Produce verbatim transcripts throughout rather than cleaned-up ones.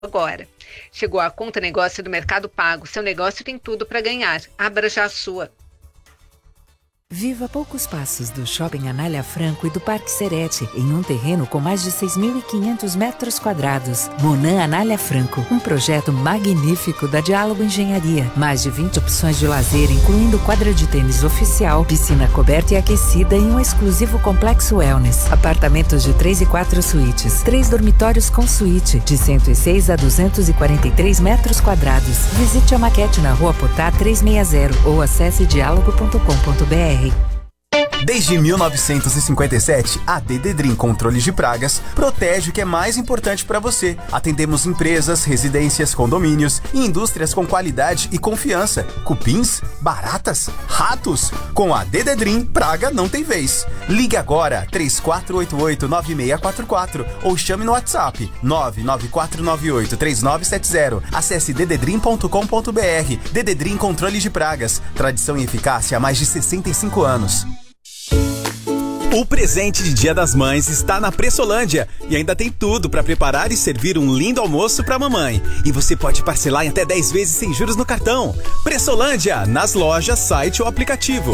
agora. Chegou a Conta Negócio do Mercado Pago. Seu negócio tem tudo para ganhar. Abra já a sua. Viva a poucos passos do Shopping Anália Franco e do Parque Serete, em um terreno com mais de seis mil e quinhentos metros quadrados. Monan Anália Franco, um projeto magnífico da Diálogo Engenharia. Mais de vinte opções de lazer, incluindo quadra de tênis oficial, piscina coberta e aquecida e um exclusivo complexo wellness. Apartamentos de três e quatro suítes, três dormitórios com suíte, de cento e seis a duzentos e quarenta e três metros quadrados. Visite a maquete na Rua Potá trezentos e sessenta ou acesse diálogo ponto com ponto b r. Desde mil novecentos e cinquenta e sete, a Dededrim Controles de Pragas protege o que é mais importante para você. Atendemos empresas, residências, condomínios e indústrias com qualidade e confiança. Cupins, baratas, ratos. Com a Dededrim, praga não tem vez. Ligue agora três quatro oito oito, nove seis quatro quatro ou chame no WhatsApp nove nove quatro nove oito, três nove sete zero. Acesse dededrim ponto com ponto b r. Dededrim Controles de Pragas. Tradição e eficácia há mais de sessenta e cinco anos. O presente de Dia das Mães está na Pressolândia e ainda tem tudo para preparar e servir um lindo almoço para a mamãe. E você pode parcelar em até dez vezes sem juros no cartão. Pressolândia, nas lojas, site ou aplicativo.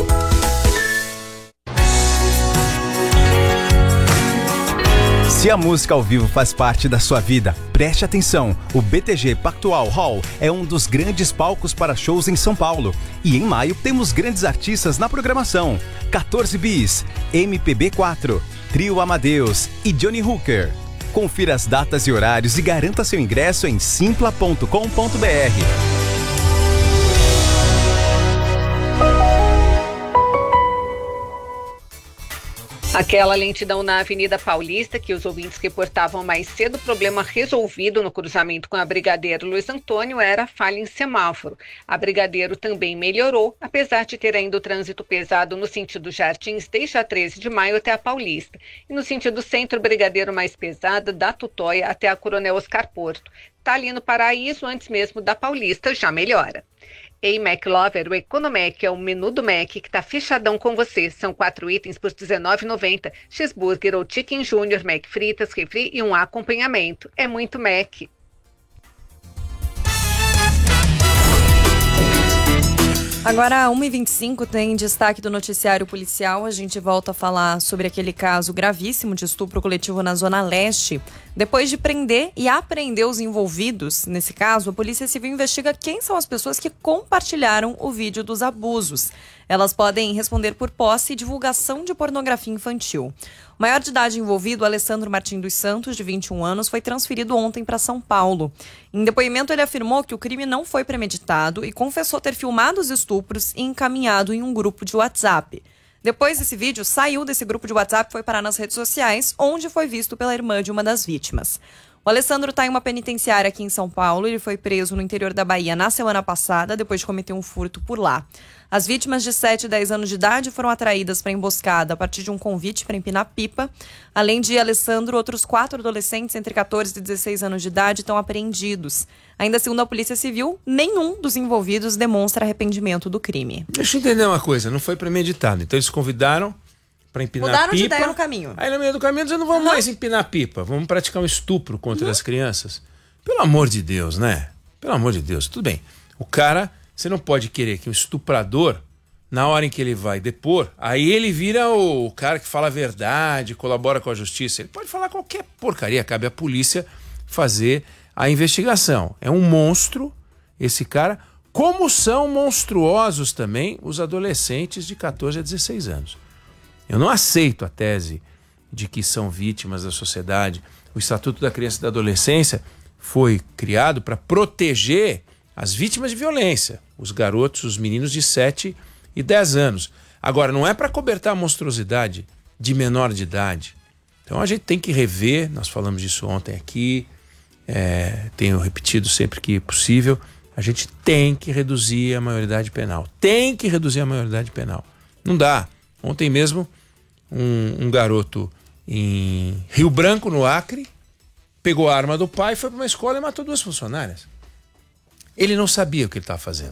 Se a música ao vivo faz parte da sua vida, preste atenção. O B T G Pactual Hall é um dos grandes palcos para shows em São Paulo. E em maio temos grandes artistas na programação. quatorze Bis, M P B quatro, Trio Amadeus e Johnny Hooker. Confira as datas e horários e garanta seu ingresso em simpla ponto com ponto b r. Aquela lentidão na Avenida Paulista que os ouvintes reportavam mais cedo, problema resolvido no cruzamento com a Brigadeiro Luiz Antônio, era falha em semáforo. A Brigadeiro também melhorou, apesar de ter ainda o trânsito pesado no sentido Jardins, desde a treze de maio até a Paulista. E no sentido centro, Brigadeiro mais pesada, da Tutóia até a Coronel Oscar Porto. Tá ali no Paraíso, antes mesmo da Paulista, já melhora. Ei, Mac Lover, o Economac é o menu do Mac que tá fechadão com você. São quatro itens por dezenove reais e noventa centavos. Cheeseburger ou Chicken Junior, Mac fritas, refri e um acompanhamento. É muito Mac. Agora, uma e vinte e cinco tem destaque do noticiário policial. A gente volta a falar sobre aquele caso gravíssimo de estupro coletivo na Zona Leste. Depois de prender e apreender os envolvidos, nesse caso, a Polícia Civil investiga quem são as pessoas que compartilharam o vídeo dos abusos. Elas podem responder por posse e divulgação de pornografia infantil. O maior de idade envolvido, Alessandro Martim dos Santos, de vinte e um anos, foi transferido ontem para São Paulo. Em depoimento, ele afirmou que o crime não foi premeditado e confessou ter filmado os estupros e encaminhado em um grupo de WhatsApp. Depois desse vídeo, saiu desse grupo de WhatsApp e foi parar nas redes sociais, onde foi visto pela irmã de uma das vítimas. O Alessandro está em uma penitenciária aqui em São Paulo. Ele foi preso no interior da Bahia na semana passada, depois de cometer um furto por lá. As vítimas de sete e dez anos de idade foram atraídas para a emboscada a partir de um convite para empinar pipa. Além de Alessandro, outros quatro adolescentes entre catorze e dezesseis anos de idade estão apreendidos. Ainda segundo a Polícia Civil, nenhum dos envolvidos demonstra arrependimento do crime. Deixa eu entender uma coisa, não foi premeditado. Então eles convidaram para empinar Mudaram pipa. de ideia no caminho. Aí no meio do caminho dizendo, não vamos uhum. mais empinar pipa, vamos praticar um estupro contra uhum. as crianças. Pelo amor de Deus, né? Pelo amor de Deus, tudo bem. O cara, você não pode querer que um estuprador, na hora em que ele vai depor, aí ele vira o cara que fala a verdade, colabora com a justiça. Ele pode falar qualquer porcaria, cabe à polícia fazer a investigação. É um monstro, esse cara, como são monstruosos também os adolescentes de catorze a dezesseis anos. Eu não aceito a tese de que são vítimas da sociedade. O Estatuto da Criança e da Adolescência foi criado para proteger as vítimas de violência, os garotos, os meninos de sete e dez anos. Agora, não é para cobertar a monstruosidade de menor de idade. Então a gente tem que rever, nós falamos disso ontem aqui, é, tenho repetido sempre que possível, a gente tem que reduzir a maioridade penal. Tem que reduzir a maioridade penal. Não dá. Ontem mesmo, um, um garoto em Rio Branco, no Acre, pegou a arma do pai, foi para uma escola e matou duas funcionárias. Ele não sabia o que ele estava fazendo.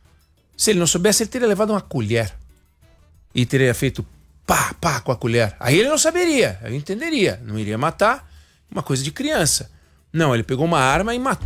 Se ele não soubesse, ele teria levado uma colher e teria feito pá, pá com a colher. Aí ele não saberia, eu entenderia, não iria matar, uma coisa de criança. Não, ele pegou uma arma e matou